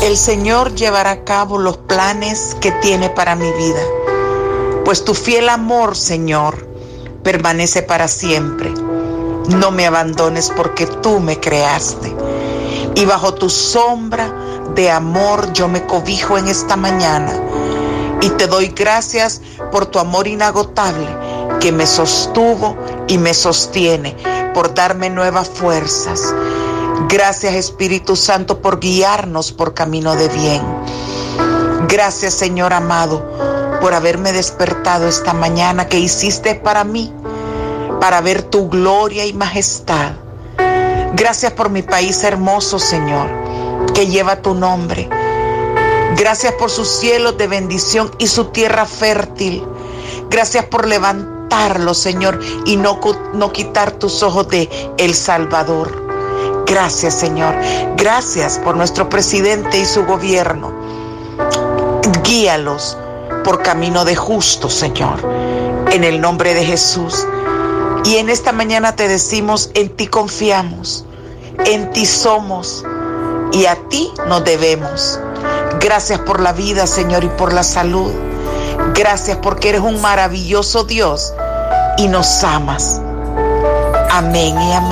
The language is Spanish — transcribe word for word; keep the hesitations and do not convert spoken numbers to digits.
El Señor llevará a cabo los planes que tiene para mi vida, pues tu fiel amor, Señor, permanece para siempre. No me abandones porque tú me creaste, y bajo tu sombra de amor yo me cobijo en esta mañana, y te doy gracias por tu amor inagotable que me sostuvo y me sostiene, por darme nuevas fuerzas. Gracias, Espíritu Santo, por guiarnos por camino de bien. Gracias, Señor amado, por haberme despertado esta mañana que hiciste para mí, para ver tu gloria y majestad. Gracias por mi país hermoso, Señor, que lleva tu nombre. Gracias por sus cielos de bendición y su tierra fértil. Gracias por levantarlo, Señor, y no, no quitar tus ojos de El Salvador. Gracias, Señor. Gracias por nuestro presidente y su gobierno. Guíalos por camino de justo, Señor, en el nombre de Jesús. Y en esta mañana te decimos, en ti confiamos, en ti somos y a ti nos debemos. Gracias por la vida, Señor, y por la salud. Gracias porque eres un maravilloso Dios y nos amas. Amén y amén.